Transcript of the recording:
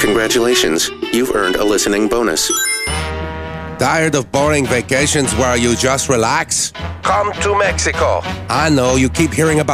Congratulations, you've earned a listening bonus. Tired of boring vacations where you just relax? Come to Mexico. I know, you keep hearing about